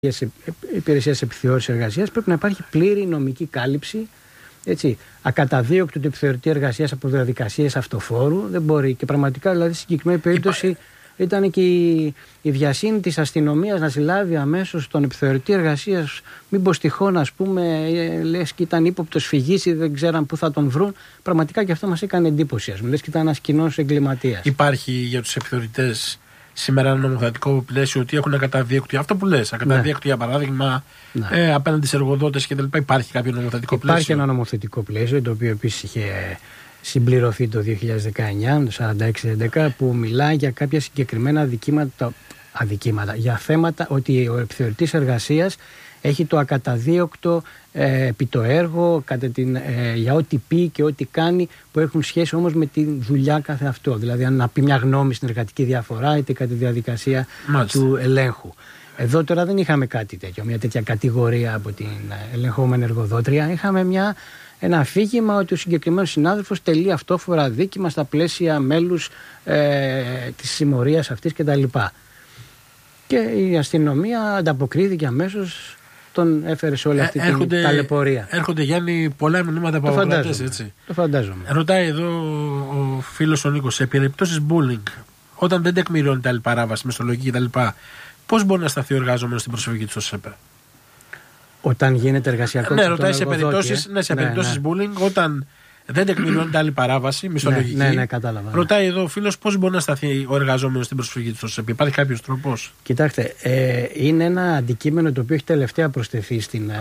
υπηρεσίας επιθεώρησης εργασίας πρέπει να υπάρχει πλήρη νομική κάλυψη, έτσι, ακαταδίωκτου του επιθεωρητή εργασίας από διαδικασίες αυτοφόρου. Δεν μπορεί. Και πραγματικά, δηλαδή, στη συγκεκριμένη περίπτωση ήταν και η βιασύνη της αστυνομίας να συλλάβει αμέσως τον επιθεωρητή εργασίας. Μήπως τυχόν, ας πούμε, λες και ήταν ύποπτος φυγής ή δεν ξέραν πού θα τον βρουν. Πραγματικά και αυτό μας έκανε εντύπωση. Λες και ήταν ένας κοινός εγκληματίας. Υπάρχει για τους επιθεωρητές σήμερα ένα νομοθετικό πλαίσιο ότι έχουν ακαταδίωκτο, αυτό που λες, ακαταδίωκτο για παράδειγμα, απέναντι σε εργοδότες κτλ. Υπάρχει κάποιο νομοθετικό πλαίσιο? Υπάρχει ένα νομοθετικό πλαίσιο, το οποίο επίσης είχε συμπληρωθεί το 2019, το 46-11, που μιλάει για κάποια συγκεκριμένα αδικήματα, για θέματα ότι ο επιθεωρητής εργασίας έχει το ακαταδίωκτο επί το έργο, για ό,τι πει και ό,τι κάνει, που έχουν σχέση όμως με τη δουλειά καθε αυτό. Δηλαδή, αν να πει μια γνώμη στην εργατική διαφορά, είτε κατά τη διαδικασία του ελέγχου. Εδώ τώρα δεν είχαμε κάτι τέτοιο, μια τέτοια κατηγορία από την ελεγχόμενη εργοδότρια. Είχαμε ένα αφήγημα ότι ο συγκεκριμένος συνάδελφος τελεί αυτόφορα αδίκημα στα πλαίσια μέλους της συμμορίας αυτής κτλ. Και η αστυνομία ανταποκρίθηκε αμέσως, τον έφερε σε όλη αυτή την ταλαιπωρία. Έρχονται, Γιάννη, πολλά μηνύματα από αγοράτες, έτσι. Το φαντάζομαι. Ρωτάει εδώ ο φίλος ο Νίκος, σε περιπτώσεις bullying, όταν δεν τεκμηριώνεται άλλη παράβαση, μισθολογική κτλ., πώς μπορεί να σταθεί ο εργαζόμενος στην προσφυγή του στο ΣΕΠΕ? Όταν γίνεται εργασιακό. Ναι, ρωτάει σε περιπτώσεις bullying, όταν δεν τεκμηριώνεται άλλη παράβαση, μισθολογική. Ναι, κατάλαβα. Ρωτάει εδώ ο φίλος πώς μπορεί να σταθεί ο εργαζόμενος στην προσφυγή του στο ΣΕΠΕ. Υπάρχει κάποιος τρόπος? Κοιτάξτε, είναι ένα αντικείμενο το οποίο έχει τελευταία προσθεθεί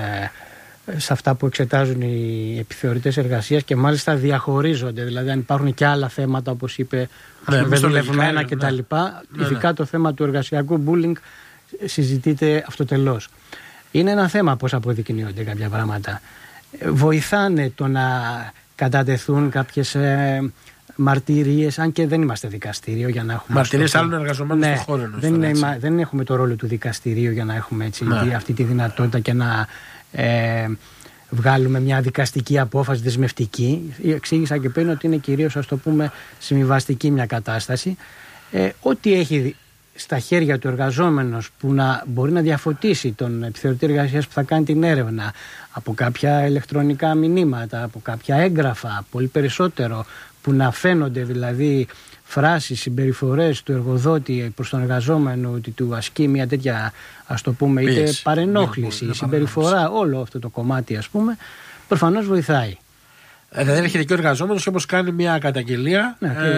σε αυτά που εξετάζουν οι επιθεωρητές εργασίας και μάλιστα διαχωρίζονται. Δηλαδή, αν υπάρχουν και άλλα θέματα, όπως είπε, δουλευμένα κτλ. Ειδικά το θέμα του εργασιακού bullying συζητείται αυτοτελώς. Είναι ένα θέμα πώς αποδεικνύονται κάποια πράγματα. Βοηθάνε το να κατατεθούν κάποιες μαρτυρίες, αν και δεν είμαστε δικαστήριο για να έχουμε. Μαρτυρίες άλλων εργαζομένων στον χώρο. Δεν έχουμε το ρόλο του δικαστηρίου για να έχουμε αυτή τη δυνατότητα και να βγάλουμε μια δικαστική απόφαση δεσμευτική. Εξήγησα και πριν ότι είναι κυρίως, ας το πούμε, συμβιβαστική μια κατάσταση. Ό,τι έχει στα χέρια του εργαζόμενος που να μπορεί να διαφωτίσει τον επιθεωρητή εργασίας που θα κάνει την έρευνα από κάποια ηλεκτρονικά μηνύματα, από κάποια έγγραφα, πολύ περισσότερο, που να φαίνονται δηλαδή φράσεις, συμπεριφορές του εργοδότη προς τον εργαζόμενο, ότι του ασκεί μια τέτοια, ας το πούμε, είτε παρενόχληση, συμπεριφορά, όλο αυτό το κομμάτι, ας πούμε, προφανώς βοηθάει. Δεν έρχεται και ο εργαζόμενος, όπως κάνει μια καταγγελία.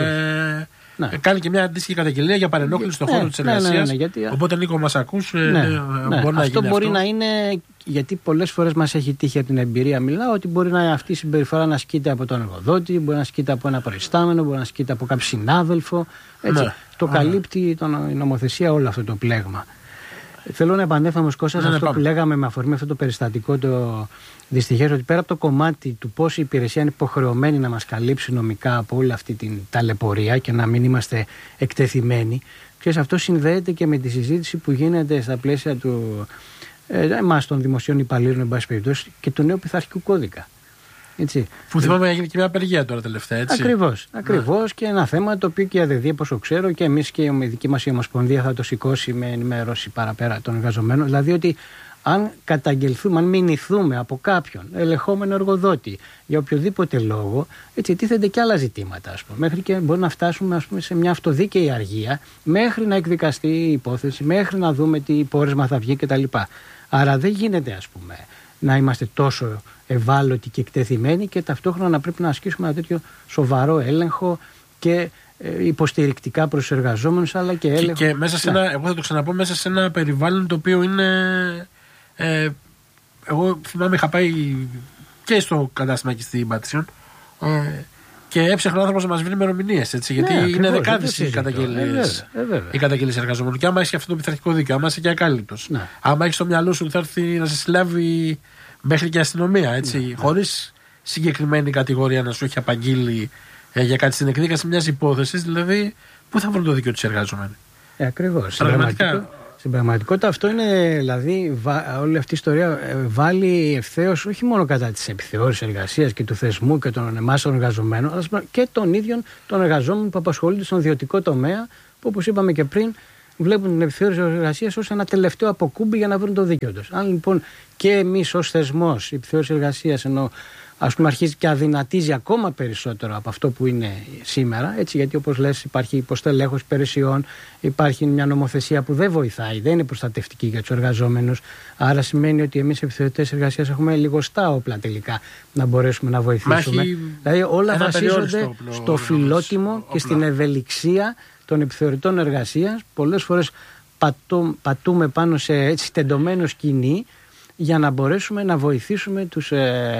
Κάνει και μια αντίστοιχη καταγγελία για παρενόχληση στον χώρο της εργασίας. Οπότε, Νίκο, μας ακούς, μπορεί να αυτό γίνει. Μπορεί να είναι, γιατί πολλές φορές μας έχει τύχει από την εμπειρία, μιλάω, ότι μπορεί να αυτή η συμπεριφορά να ασκείται από τον εργοδότη, μπορεί να ασκείται από ένα προϊστάμενο, μπορεί να ασκείται από κάποιο συνάδελφο. Έτσι. Το καλύπτει η νομοθεσία όλο αυτό το πλέγμα. Θέλω να επανέλθω όμως, Κώστα, σε αυτό που λέγαμε με αφορμή αυτό το περιστατικό, το δυστυχές, ότι πέρα από το κομμάτι του πώς η υπηρεσία είναι υποχρεωμένη να μας καλύψει νομικά από όλη αυτή την ταλαιπωρία και να μην είμαστε εκτεθειμένοι, και αυτό συνδέεται και με τη συζήτηση που γίνεται στα πλαίσια του εμάς των δημοσίων υπαλλήλων, εν πάση περιπτώσει, και του νέου πειθαρχικού κώδικα. Έτσι. Που θυμάμαι έγινε και μια απεργία τώρα τελευταία, έτσι. Ακριβώς. Και ένα θέμα το οποίο και η ΑΔΔ, όπως ξέρω, και εμείς και η δική μας η Ομοσπονδία θα το σηκώσει με ενημέρωση παραπέρα των εργαζομένων. Δηλαδή ότι αν καταγγελθούμε, αν μηνυθούμε από κάποιον ελεγχόμενο εργοδότη για οποιοδήποτε λόγο, έτσι, τίθενται και άλλα ζητήματα, ας πούμε. Μέχρι και μπορεί να φτάσουμε, ας πούμε, σε μια αυτοδίκαιη αργία, μέχρι να εκδικαστεί η υπόθεση, μέχρι να δούμε τι πόρισμα θα βγει κτλ. Άρα δεν γίνεται, ας πούμε, να είμαστε τόσο ευάλωτοι και εκτεθειμένοι και ταυτόχρονα να πρέπει να ασκήσουμε ένα τέτοιο σοβαρό έλεγχο και υποστηρικτικά προς τους εργαζόμενους, αλλά και έλεγχο. Και μέσα σε ένα, εγώ θα το ξαναπώ, μέσα σε ένα περιβάλλον το οποίο είναι. Εγώ θυμάμαι, είχα πάει και στο κατάστημα και στην Πατησιόν και έψαχνε ο άνθρωπος να μας βρει ημερομηνίες, έτσι. Γιατί είναι δεκάδες οι καταγγελίες εργαζομένων. Και άμα έχει αυτό το πειθαρχικό δίκαιο, άμα είσαι και ακάλυπτος, άμα έχει στο μυαλό σου ότι θα έρθει να σε συλλάβει μέχρι και αστυνομία, έτσι, χωρίς συγκεκριμένη κατηγορία να σου έχει απαγγείλει για κάτι στην εκδίκαση μιας υπόθεσης, δηλαδή, πού θα βρουν το δίκαιο τους εργαζομένοι? Ακριβώς. Στην πραγματικότητα αυτό είναι, δηλαδή, όλη αυτή η ιστορία βάλει ευθέως όχι μόνο κατά της επιθεώρησης εργασίας και του θεσμού και των εμάς των εργαζομένων, αλλά και των ίδιων των εργαζόμενων που απασχολούνται στον ιδιωτικό τομέα, που, όπως είπαμε και πριν, βλέπουν την επιθεώρηση εργασίας ως ένα τελευταίο αποκούμπι για να βρουν το δίκαιο τους. Αν λοιπόν και εμείς ως θεσμός, η επιθεώρηση εργασίας, ενώ ας πούμε αρχίζει και αδυνατίζει ακόμα περισσότερο από αυτό που είναι σήμερα, έτσι, γιατί όπως λες υπάρχει υποστελέχωση υπηρεσιών, υπάρχει μια νομοθεσία που δεν βοηθάει, δεν είναι προστατευτική για τους εργαζόμενους, άρα σημαίνει ότι εμείς οι επιθεωρητές εργασίας έχουμε λιγοστά όπλα τελικά να μπορέσουμε να βοηθήσουμε. Δηλαδή όλα βασίζονται στο φιλότιμο και στην ευελιξία των επιθεωρητών εργασίας. Πολλές φορές πατούμε πάνω σε έτσι τεντωμένο σκηνή για να μπορέσουμε να βοηθήσουμε τους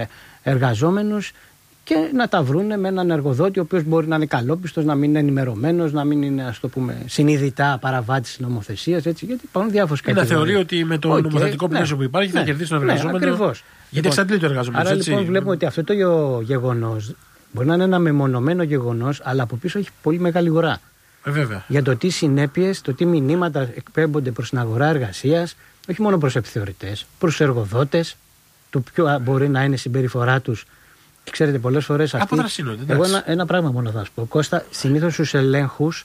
εργαζόμενους και να τα βρούνε με έναν εργοδότη ο οποίος μπορεί να είναι καλόπιστος, να μην είναι ενημερωμένος, να μην είναι, ας το πούμε, συνειδητά παραβάτης νομοθεσίας, έτσι, γιατί υπάρχουν διάφορες κατηγορίες. Να θεωρεί ότι με το νομοθετικό πλαίσιο που υπάρχει θα κερδίσει τον εργαζόμενο. Ακριβώς. Γιατί εξαντλεί το εργαζόμενο. Άρα λοιπόν βλέπουμε ότι αυτό το γεγονός μπορεί να είναι ένα μεμονωμένο γεγονός, αλλά από πίσω έχει πολύ μεγάλη γορά. Βέβαια. Για το τι συνέπειες, το τι μηνύματα εκπέμπονται προς την αγορά εργασίας, όχι μόνο προς επιθεωρητές, προς τους εργοδότες, το ποιο μπορεί να είναι η συμπεριφορά τους. Και ξέρετε, πολλές φορές αυτοί. Εγώ ένα πράγμα μόνο θα σου πω. Κώστα, συνήθως στους ελέγχους,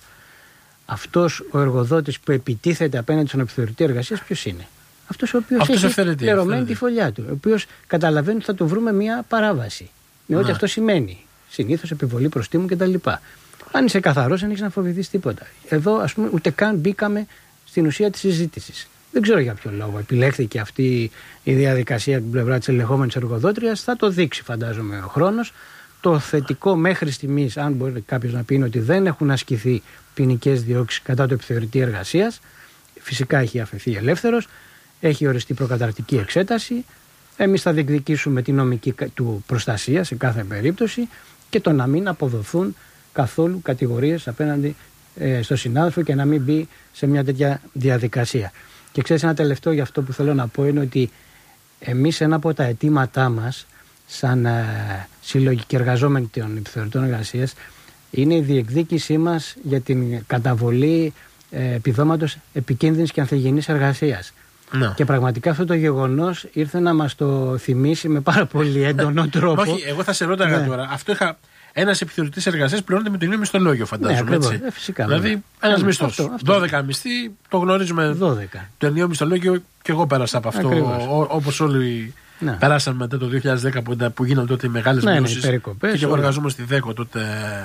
αυτός ο εργοδότης που επιτίθεται απέναντι στον επιθεωρητή εργασίας, ποιος είναι? Αυτός ο οποίος έχει πληρωμένη τη φωλιά του, ο οποίος καταλαβαίνει ότι θα του βρούμε μια παράβαση. Με ό,τι αυτό σημαίνει. Συνήθως επιβολή προστίμου κτλ. Αν είσαι καθαρός, δεν έχεις να φοβηθείς τίποτα. Εδώ, ας πούμε, ούτε καν μπήκαμε στην ουσία της συζήτησης. Δεν ξέρω για ποιο λόγο επιλέχθηκε αυτή η διαδικασία από την πλευρά της ελεγχόμενης εργοδότριας. Θα το δείξει, φαντάζομαι, ο χρόνος. Το θετικό μέχρι στιγμής, αν μπορεί κάποιος να πει, είναι ότι δεν έχουν ασκηθεί ποινικές διώξεις κατά του επιθεωρητή εργασίας. Φυσικά έχει αφαιθεί ελεύθερος. Έχει οριστεί προκαταρκτική εξέταση. Εμείς θα διεκδικήσουμε τη νομική του προστασία σε κάθε περίπτωση και το να μην αποδοθούν καθόλου κατηγορίες απέναντι στο συνάδελφο και να μην μπει σε μια τέτοια διαδικασία. Και ξέρεις, ένα τελευταίο για αυτό που θέλω να πω είναι ότι εμείς ένα από τα αιτήματά μας σαν σύλλογοι και εργαζόμενοι των επιθεωρητών εργασίας είναι η διεκδίκησή μας για την καταβολή επιδόματος επικίνδυνης και ανθυγιεινής εργασίας. No. Και πραγματικά αυτό το γεγονός ήρθε να μας το θυμίσει με πάρα πολύ έντονο τρόπο. Όχι, εγώ θα σε ρώταγα τώρα. Αυτό είχα. Ένας επιθεωρητής εργασίας πληρώνεται με το ίδιο μισθολόγιο, φαντάζομαι. Έτσι. Φυσικά. Δηλαδή, ένας μισθός. 12 μισθοί, το γνωρίζουμε. 12. Το ενιαίο μισθολόγιο, και εγώ πέρασα από αυτό. Όπως όλοι περάσαν μετά το 2010 που γίνανε τότε οι μεγάλες μειώσεις. Και εγώ εργαζόμουν στη ΔΕΚΟ τότε.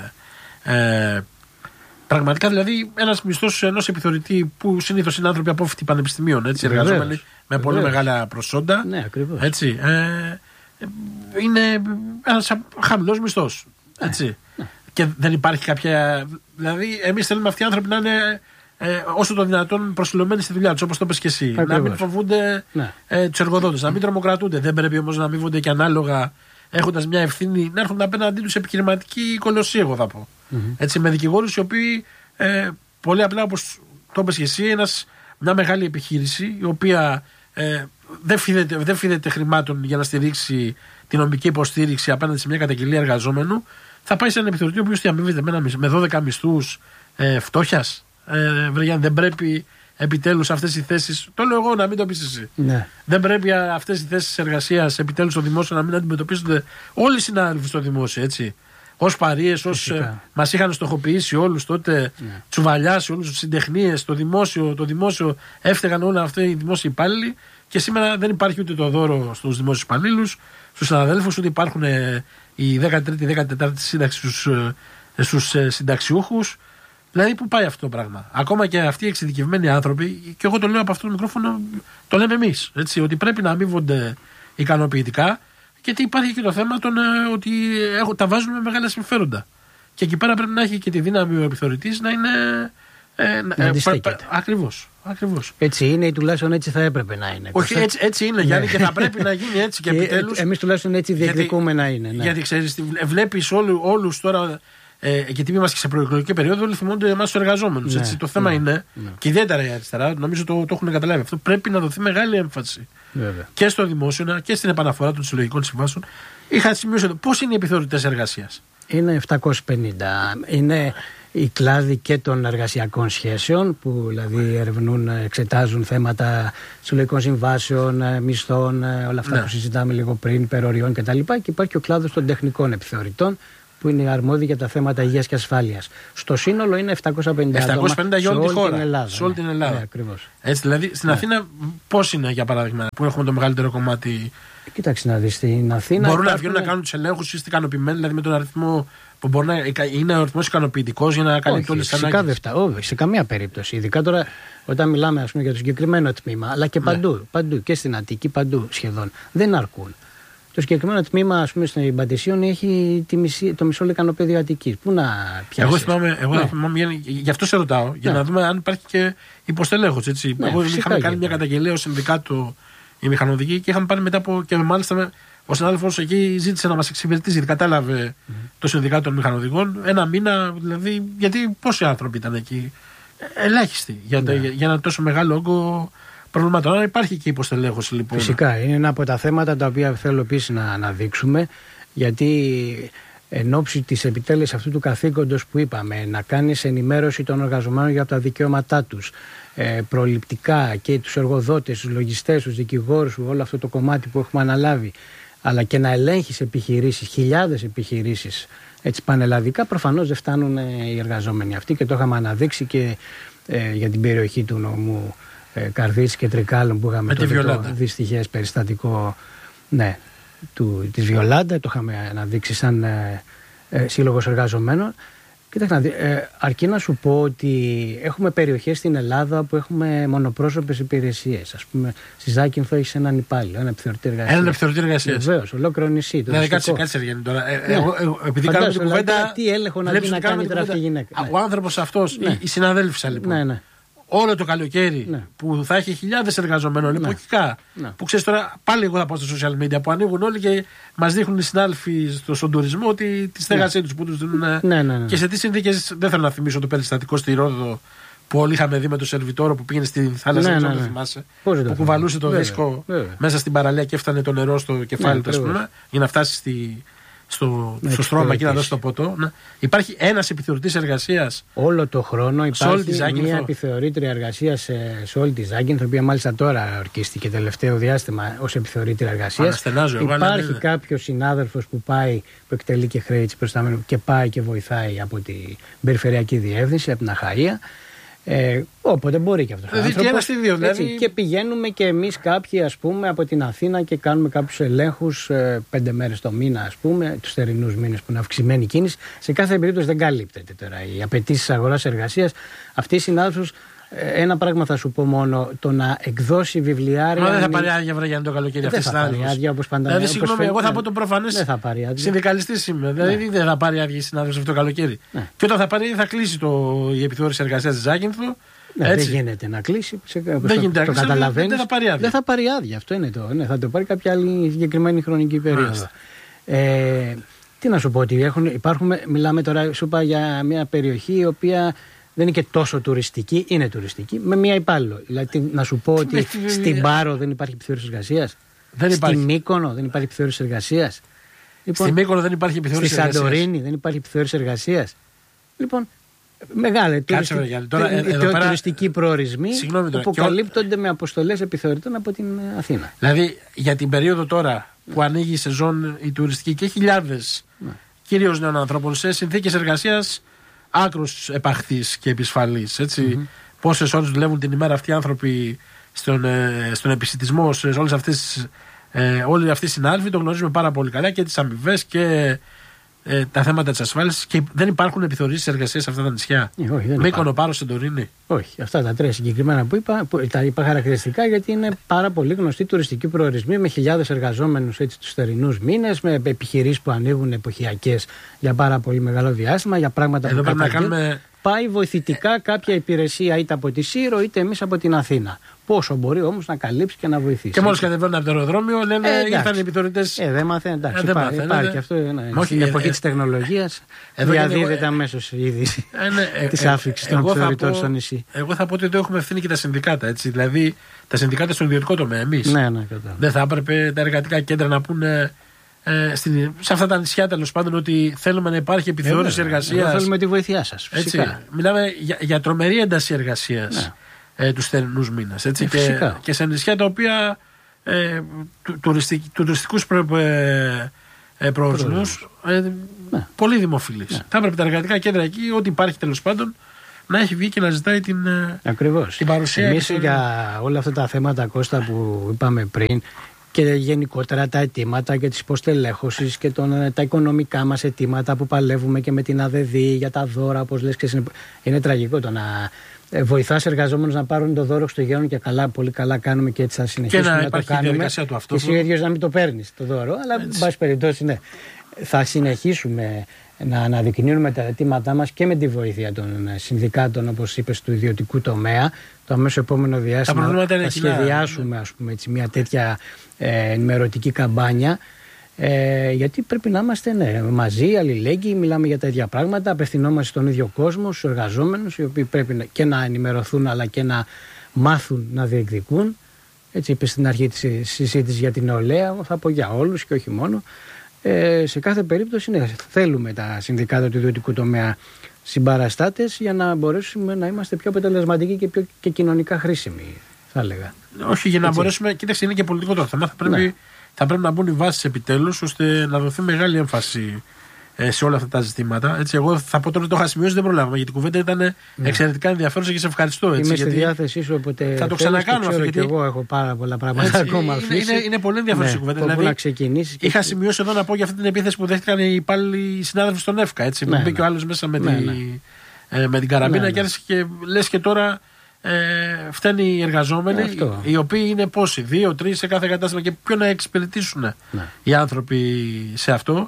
Πραγματικά, δηλαδή, ένας μισθός ενός επιθεωρητή που συνήθως είναι άνθρωποι απόφοιτοι πανεπιστημίων, έτσι, εργαζόμενοι με πολύ μεγάλα προσόντα. Ναι, έτσι. Είναι ένας χαμηλός μισθός. Έτσι. Και δεν υπάρχει κάποια. Δηλαδή, εμείς θέλουμε αυτοί οι άνθρωποι να είναι όσο το δυνατόν προσιλωμένοι στη δουλειά τους, όπως το είπες και εσύ. Ακριβώς. Να μην φοβούνται τους εργοδότες, να μην τρομοκρατούνται. Δεν πρέπει όμως να αμείβονται και ανάλογα, έχοντας μια ευθύνη, να έρχονται απέναντί τους επιχειρηματική κολοσσία, εγώ θα πω. Έτσι, με δικηγόρους οι οποίοι πολύ απλά, όπως το είπες και εσύ, μια μεγάλη επιχείρηση η οποία δεν φίδεται χρημάτων για να στηρίξει την νομική υποστήριξη απέναντι σε μια καταγγελία εργαζόμενου, θα πάει σε έναν επιθεωρητή ο οποίος αμείβεται με 12 μισθούς φτώχειας. Δεν πρέπει επιτέλους αυτές οι θέσεις. Το λέω εγώ, να μην το πεις εσύ. Ναι. Δεν πρέπει αυτές οι θέσεις εργασίας επιτέλους στο δημόσιο να μην αντιμετωπίζονται όλοι οι συνάδελφοι στο δημόσιο, έτσι. Ως παρείες, μας είχαν στοχοποιήσει όλους τότε, τσουβαλιάσει όλους τους συντεχνίες, το δημόσιο έφταιγαν όλα αυτά οι δημόσιοι υπάλληλοι. Και σήμερα δεν υπάρχει ούτε το δώρο στους δημόσιους υπαλλήλους, στους συναδέλφους, ούτε υπάρχουν η 13η-14η σύνταξη στους συνταξιούχους. Δηλαδή, πού πάει αυτό το πράγμα? Ακόμα και αυτοί οι εξειδικευμένοι άνθρωποι, και εγώ το λέω από αυτό το μικρόφωνο, το λέμε εμείς, έτσι, ότι πρέπει να αμείβονται ικανοποιητικά, γιατί υπάρχει και το θέμα ότι τα βάζουν με μεγάλα συμφέροντα. Και εκεί πέρα πρέπει να έχει και τη δύναμη ο επιθεωρητής να είναι. Ακριβώς. Έτσι είναι ή τουλάχιστον έτσι θα έπρεπε να είναι. Όχι, έτσι είναι, Γιάννη, και θα πρέπει να γίνει έτσι και επιτέλους. Εμείς τουλάχιστον έτσι διεκδικούμε να είναι. Ναι. Γιατί ξέρεις, βλέπεις όλους τώρα, γιατί είμαστε και σε προεκλογική περίοδο, όλοι θυμούνται εμάς τους εργαζόμενους. Ναι, το θέμα είναι, και ιδιαίτερα η αριστερά, νομίζω το έχουν καταλάβει αυτό, πρέπει να δοθεί μεγάλη έμφαση. Βέβαια. Και στο δημόσιο και στην επαναφορά των συλλογικών συμβάσεων. Είχα σημειώσει εδώ πώς είναι οι επιθεωρητές εργασίας. Είναι 750. Είναι οι κλάδοι και των εργασιακών σχέσεων, που δηλαδή ερευνούν, εξετάζουν θέματα συλλογικών συμβάσεων, μισθών, όλα αυτά που συζητάμε λίγο πριν, υπεροριών κτλ. Και υπάρχει ο κλάδος των τεχνικών επιθεωρητών, που είναι αρμόδιοι για τα θέματα υγείας και ασφάλειας. Στο σύνολο είναι 750 άτομα για όλη τη χώρα. Σε όλη την Ελλάδα. Ακριβώς. Έτσι, δηλαδή στην Αθήνα πώς είναι, για παράδειγμα, που έχουμε το μεγαλύτερο κομμάτι? Κοίταξε να δεις, στην Αθήνα. Μπορούν να βγαίνουν να κάνουν τους ελέγχους, είστε ικανοποιημένοι δηλαδή με τον αριθμό που μπορεί να είναι ο αριθμός ικανοποιητικός για να καλύπτει όλες τις ανάγκες? Όχι, σε καμία περίπτωση. Ειδικά τώρα όταν μιλάμε, ας πούμε, για το συγκεκριμένο τμήμα, αλλά και παντού, και στην Αττική, παντού σχεδόν, δεν αρκούν. Το συγκεκριμένο τμήμα, ας πούμε, στην Παντησίων έχει το μισό λεκανοπέδιο Αττικής. Πού να πιάσεις? Εγώ θυμάμαι, γι' αυτό σε ρωτάω, για να δούμε αν υπάρχει και υποστελέχωση. Εγώ είχαμε κάνει μια καταγγελία ως συνδικάτο οι μηχανοδικοί και είχαμε πάρει μετά από. Και μάλιστα ο συνάδελφος εκεί ζήτησε να μας εξυπηρετήσει, γιατί κατάλαβε το συνδικάτο των μηχανοδικών ένα μήνα, δηλαδή, γιατί πόσοι άνθρωποι ήταν εκεί? Ελάχιστοι για ένα τόσο μεγάλο όγκο προβλημάτων. Άρα υπάρχει και υποστελέχωση, λοιπόν. Φυσικά, είναι ένα από τα θέματα τα οποία θέλω επίσης να αναδείξουμε, γιατί εν ώψη της επιτέλεσης αυτού του καθήκοντος που είπαμε, να κάνεις ενημέρωση των εργαζομένων για τα δικαιώματά τους, προληπτικά, και τους εργοδότες, τους λογιστές, τους δικηγόρους, όλο αυτό το κομμάτι που έχουμε αναλάβει, αλλά και να ελέγχεις επιχειρήσεις, χιλιάδες επιχειρήσεις, έτσι πανελλαδικά, προφανώς δεν φτάνουν οι εργαζόμενοι αυτοί, και το είχαμε αναδείξει και για την περιοχή του νομού Καρδίτσης και Τρικάλων, που είχαμε το δυστυχές περιστατικό της Βιολάντα, το είχαμε αναδείξει σαν σύλλογος εργαζομένων. Κοίταξε, αρκεί να σου πω ότι έχουμε περιοχές στην Ελλάδα που έχουμε μονοπρόσωπες υπηρεσίες. Ας πούμε, στη Ζάκυνθο έχεις έναν υπάλληλο, ένα επιθεωρητή εργασίας. Ένα επιθεωρητή εργασίας. Βεβαίως, ολόκληρο νησί. Δηλαδή, κάτσε Εργένη τώρα. Επειδή κάνουμε την κουβέντα. Τι έλεγχο να κάνει τώρα αυτή η γυναίκα? Ο άνθρωπος αυτός, η συναδέλφισσα, λοιπόν. Όλο το καλοκαίρι που θα έχει χιλιάδες εργαζομένων εποχικά. Που ξέρεις τώρα, πάλι εγώ θα πάω στα social media που ανοίγουν όλοι και μας δείχνουν οι συνάδελφοι στον τουρισμό ότι τη στέγασή τους που τους δίνουν. Και σε τι συνθήκες, δεν θέλω να θυμίσω το περιστατικό στη Ρόδο που όλοι είχαμε δει με το σερβιτόρο που πήγαινε στη θάλασσα, δεν θυμάσαι. Που κουβαλούσε το δίσκο μέσα στην παραλία και έφτανε το νερό στο κεφάλι του, για να φτάσει στο στρώμα και να δώσει το ποτό. Υπάρχει ένας επιθεωρητής εργασίας όλο το χρόνο. Υπάρχει μια επιθεωρήτρια εργασίας σε όλη τη Ζάκυνθο, η οποία μάλιστα τώρα ορκίστηκε τελευταίο διάστημα ως επιθεωρήτρια εργασίας. Υπάρχει κάποιος συνάδελφος που εκτελεί και χρέη της προσταμένου και πάει και βοηθάει από την Περιφερειακή Διεύθυνση, από την Αχαΐα. Όποτε μπορεί και αυτό. Δηλαδή. Και πηγαίνουμε και εμείς κάποιοι, ας πούμε, από την Αθήνα και κάνουμε κάποιους ελέγχους 5 μέρες το μήνα, ας πούμε, τους θερινούς μήνες που είναι αυξημένη κίνηση. Σε κάθε περίπτωση δεν καλύπτεται τώρα οι απαιτήσεις αγοράς εργασίας. Αυτή η συνάδελφος, ένα πράγμα θα σου πω μόνο, το να εκδώσει βιβλιάρια. Μα δεν θα πάρει άδεια για το καλοκαίρι αυτή η συνάδελφος. Δεν θα πάρει άδεια όπως πάντα. Δηλαδή, συγγνώμη, εγώ θα πω το προφανές. Συνδικαλιστής είμαι. Δηλαδή δεν θα πάρει άδεια η συνάδελφος αυτό το καλοκαίρι. Και όταν θα πάρει, θα κλείσει η επιθεώρηση εργασίας της Ζάκυνθο. Δεν γίνεται να κλείσει. Δεν γίνεται να κλείσει. Δεν θα πάρει άδεια. Αυτό είναι το. Θα το πάρει κάποια άλλη συγκεκριμένη χρονική περίοδο. Τι να σου πω, ότι μιλάμε τώρα, σου είπα για μια περιοχή η οποία δεν είναι και τόσο τουριστική, είναι τουριστική, με μία υπάλληλο. Δηλαδή, να σου πω ότι στην Πάρο δεν υπάρχει επιθεώρηση εργασίας. Στη Μύκονο δεν υπάρχει επιθεώρηση εργασίας. Λοιπόν, στη Μύκονο δεν υπάρχει επιθεώρηση εργασίας. Στη Σαντορίνη δεν υπάρχει επιθεώρηση εργασίας. Λοιπόν, μεγάλη τουριστική προορισμοί που καλύπτονται με αποστολές επιθεωρητών από την Αθήνα. Δηλαδή, για την περίοδο τώρα που ανοίγει η σεζόν η τουριστική και χιλιάδες κυρίως νέων ανθρώπων σε συνθήκες εργασίας άκρως επαχθείς και επισφαλείς. Πόσες ώρες δουλεύουν την ημέρα αυτοί οι άνθρωποι στον επισιτισμό, σε όλες αυτές, όλοι αυτοί οι συνάδελφοι το γνωρίζουμε πάρα πολύ καλά, και τις αμοιβές και τα θέματα της ασφάλισης, και δεν υπάρχουν επιθεωρήσεις εργασίας σε αυτά τα νησιά. Μύκονο, Πάρο, Σαντορίνη. Όχι, αυτά τα τρία συγκεκριμένα που είπα, τα είπα χαρακτηριστικά γιατί είναι πάρα πολύ γνωστοί τουριστικοί προορισμοί με χιλιάδες εργαζόμενους τους θερινούς μήνες, με επιχειρήσεις που ανοίγουν εποχιακές για πάρα πολύ μεγάλο διάστημα, για πράγματα που καταγγέλνουν. Πάει βοηθητικά κάποια υπηρεσία είτε από τη Σύρο είτε εμείς από την Αθήνα. Πόσο μπορεί όμως να καλύψει και να βοηθήσει. Και μόλις κατεβαίνουν από το αεροδρόμιο λένε ήρθαν οι επιθεωρητές. Δεν μαθαίνουν. Υπάρχει αυτό. Στην εποχή της τεχνολογίας διαδίδεται αμέσως η είδηση της άφηξης των επιθεωρητών στο νησί. Εγώ θα πω ότι εδώ έχουμε ευθύνη και τα συνδικάτα. Έτσι. Δηλαδή τα συνδικάτα στον ιδιωτικό τομέα. Εμείς. Δεν θα έπρεπε τα εργατικά κέντρα να πούνε σε αυτά τα νησιά, τέλος πάντων, ότι θέλουμε να υπάρχει επιθεώρηση εργασίας. Θέλουμε τη βοήθειά σας. Μιλάμε για τρομερή ένταση εργασίας τους θερινούς μήνες. Και σε νησιά τα οποία τουριστικούς προορισμούς. Πολύ δημοφιλής. Θα έπρεπε τα εργατικά κέντρα εκεί, ό,τι υπάρχει τέλος πάντων, να έχει βγει και να ζητάει την παρουσία. Εμείς για όλα αυτά τα θέματα, Κώστα, που είπαμε πριν, και γενικότερα τα αιτήματα και τις υποστελέχωσης και τα οικονομικά μας αιτήματα που παλεύουμε και με την ΑΔΔ για τα δώρα, όπως λες, και είναι τραγικό το να βοηθάς εργαζόμενους να πάρουν το δώρο στο γέρο, και καλά, πολύ καλά κάνουμε και έτσι θα συνεχίσουμε να το κάνουμε. Του αυτό, και εσύ ο ίδιος να μην το παίρνεις το δώρο, αλλά εν πάση περιπτώσει, ναι. Θα συνεχίσουμε να αναδεικνύουμε τα αιτήματά μας και με τη βοήθεια των συνδικάτων, όπως είπες, του ιδιωτικού τομέα. Το αμέσως επόμενο διάστημα θα σχεδιάσουμε, ας πούμε, έτσι, μια τέτοια ενημερωτική καμπάνια, γιατί πρέπει να είμαστε μαζί, αλληλέγγυοι, μιλάμε για τα ίδια πράγματα, απευθυνόμαστε στον ίδιο κόσμο, στους εργαζόμενους, οι οποίοι πρέπει και να ενημερωθούν αλλά και να μάθουν να διεκδικούν. Έτσι είπε στην αρχή της συζήτησης για την νεολαία, θα πω για όλους και όχι μόνο. Σε κάθε περίπτωση θέλουμε τα συνδικάτα του ιδιωτικού τομέα συμπαραστάτες για να μπορέσουμε να είμαστε πιο αποτελεσματικοί και κοινωνικά χρήσιμοι, θα έλεγα. Όχι, για να μπορέσουμε. Κοίταξε, είναι και πολιτικό το θέμα. Θα πρέπει να μπουν οι βάσεις επιτέλους, ώστε να δοθεί μεγάλη έμφαση σε όλα αυτά τα ζητήματα. Έτσι, εγώ θα πω τώρα, το είχα σημειώσει, δεν προλάβαμε, γιατί η κουβέντα ήταν εξαιρετικά ενδιαφέρουσα και σε ευχαριστώ. Έτσι, είμαι στη διάθεσή σου, οπότε θα το ξανακάνουμε αυτό. Γιατί εγώ έχω πάρα πολλά πράγματα ακόμα αφήσει. Είναι πολύ ενδιαφέρουσα η κουβέντα. Δηλαδή, να ξεκινήσει. Είχα σημειώσει εδώ να πω για αυτή την επίθεση που δέχτηκαν οι υπάλληλοι συνάδελφοι στον ΕΦΚΑ. Έτσι, που μπήκε ο άλλος μέσα με την καραμπίνα και άρχισε και λες και τώρα. Φταίνουν οι εργαζόμενοι, οι οποίοι είναι πόσοι, 2-3 σε κάθε κατάστημα, και ποιο να εξυπηρετήσουν οι άνθρωποι σε αυτό.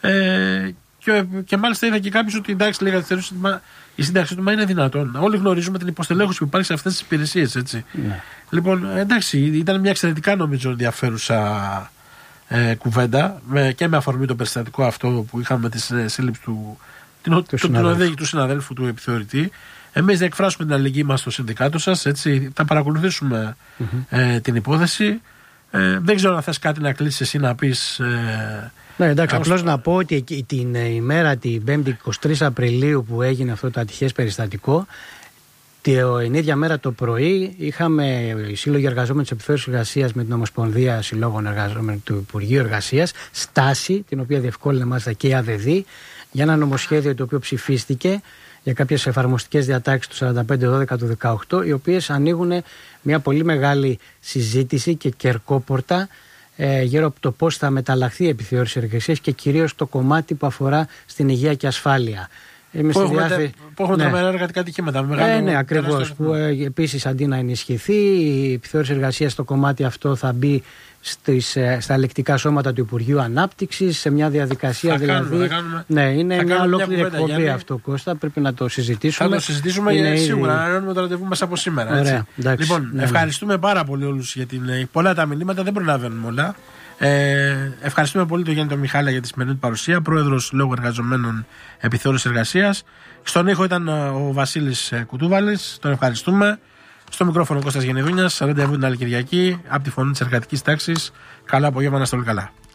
Και μάλιστα είδα και κάποιος ότι εντάξει, λέγατε, η σύνταξη του, μα είναι δυνατόν. Όλοι γνωρίζουμε την υποστελέχωση που υπάρχει σε αυτές τις υπηρεσίες. Έτσι. Λοιπόν, εντάξει, ήταν μια εξαιρετικά νομίζω ενδιαφέρουσα κουβέντα, και με αφορμή το περιστατικό αυτό που είχαμε τη σύλληψη του συναδέλφου του επιθεωρητή. Εμείς να εκφράσουμε την αλληλεγγύη μας στο συνδικάτο σας, έτσι, θα παρακολουθήσουμε την υπόθεση. Δεν ξέρω αν θες κάτι να κλείσεις εσύ, να πεις. Ναι, εντάξει, απλώς να πω ότι την ημέρα, την 5η 23 Απριλίου που έγινε αυτό το ατυχές περιστατικό, την ίδια μέρα το πρωί είχαμε οι Σύλλογοι Εργαζόμενων της Επιθεώρησης Εργασίας με την Ομοσπονδία Συλλόγων Εργαζόμενων του Υπουργείου Εργασίας στάση, την οποία διευκόλυνε μάλιστα και η ΑΔΔ, για ένα νομοσχέδιο το οποίο ψηφίστηκε για κάποιες εφαρμοστικές διατάξεις του 45-12 του 18, οι οποίες ανοίγουν μια πολύ μεγάλη συζήτηση και κερκόπορτα γύρω από το πώς θα μεταλλαχθεί η επιθεώρηση εργασίας και κυρίως το κομμάτι που αφορά στην υγεία και ασφάλεια. Που έχουμε τρομερά εργατικά ατυχήματα. Ναι, ακριβώς. Που επίσης αντί να ενισχυθεί, η επιθεώρηση εργασίας στο κομμάτι αυτό θα μπει στα ελεκτικά σώματα του Υπουργείου Ανάπτυξης, σε μια διαδικασία Ναι, είναι μια ολόκληρη εκπομπή αυτό, Κώστα. Πρέπει να το συζητήσουμε. Θα το συζητήσουμε σίγουρα. Να κάνουμε το ραντεβού μας από σήμερα. Ωραία, λοιπόν, ευχαριστούμε πάρα πολύ όλους για πολλά τα μηνύματα, δεν προλαβαίνουμε όλα. Ευχαριστούμε πολύ τον Γιάννη τον Μιχάλη για τη σημερινή παρουσία, πρόεδρος Συλλόγου Εργαζομένων Επιθεώρησης Εργασίας. Στον ήχο ήταν ο Βασίλης Κουτούβαλης, τον ευχαριστούμε. Στο μικρόφωνο Κώστας Γενεδούνιας, ραντεβού την άλλη Κυριακή από τη Φωνή της Εργατικής Τάξης. Καλά απόγευμα, να είστε όλοι καλά.